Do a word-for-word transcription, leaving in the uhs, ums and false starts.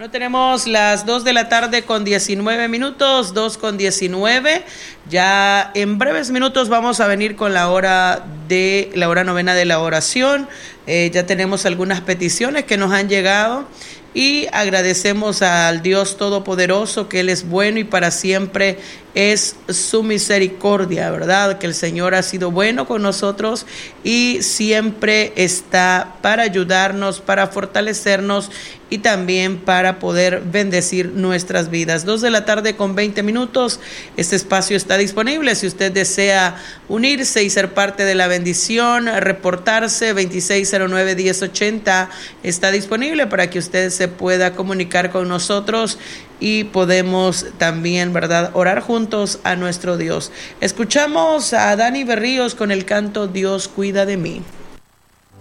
Bueno, tenemos las dos de la tarde con diecinueve minutos, dos con diecinueve. Ya en breves minutos vamos a venir con la hora de la hora novena de la oración. Eh, ya tenemos algunas peticiones que nos han llegado y agradecemos al Dios Todopoderoso que Él es bueno y para siempre es su misericordia, ¿verdad? Que el Señor ha sido bueno con nosotros y siempre está para ayudarnos, para fortalecernos y también para poder bendecir nuestras vidas. Dos de la tarde con veinte minutos. Este espacio está disponible. Si usted desea unirse y ser parte de la bendición, reportarse, veintiséis cero nueve, diez ochenta está disponible para que usted se pueda comunicar con nosotros y podemos también, ¿verdad?, orar juntos a nuestro Dios. Escuchamos a Dani Berríos con el canto Dios cuida de mí.